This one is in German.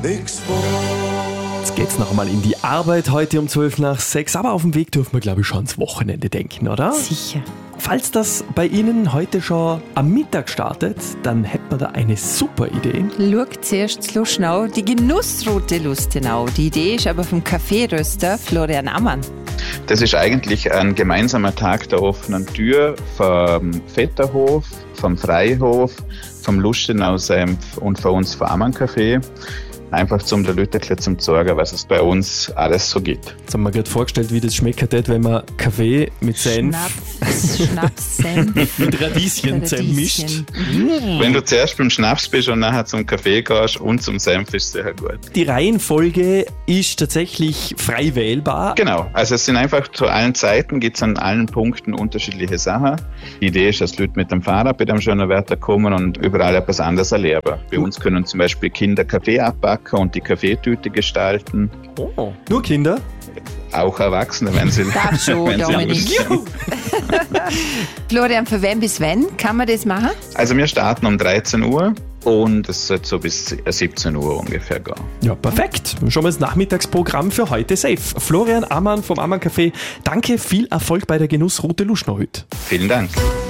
Jetzt geht's noch einmal in die Arbeit heute um 5:12, aber auf dem Weg dürfen wir, glaube ich, schon ans Wochenende denken, oder? Sicher. Falls das bei Ihnen heute schon am Mittag startet, dann hätten wir da eine super Idee. Schau zuerst zu Luschnau, die Genussroute Lustenau. Die Idee ist aber vom Kaffeeröster Florian Ammann. Das ist eigentlich ein gemeinsamer Tag der offenen Tür vom Vetterhof, vom Freihof, vom Lustenau-Senf und von uns vom Ammann Café. Einfach zum den Leuten zum zeigen, was es bei uns alles so gibt. Jetzt haben wir gerade vorgestellt, wie das schmeckt, wenn man Kaffee mit Senf Schnaps, Senf. mit Radieschen mischt. Wenn du zuerst beim Schnaps bist und nachher zum Kaffee gehst und zum Senf, ist sehr gut. Die Reihenfolge ist tatsächlich frei wählbar. Genau, also es sind einfach zu allen Zeiten, gibt es an allen Punkten unterschiedliche Sachen. Die Idee ist, dass Leute mit dem Fahrrad bei dem schönen Wetter kommen und überall etwas anderes erleben. Bei uns können zum Beispiel Kinder Kaffee abbacken und die Kaffeetüte gestalten. Oh. Nur Kinder? Auch Erwachsene, wenn sie Darf schon, wenn sie Dominik. Lust haben. Florian, für wen bis wann kann man das machen? Also wir starten um 13 Uhr und es wird so bis 17 Uhr ungefähr gehen. Ja, perfekt. Schon mal das Nachmittagsprogramm für heute safe. Florian Ammann vom Ammann Café, danke, viel Erfolg bei der Genussroute Luschnau heute. Vielen Dank.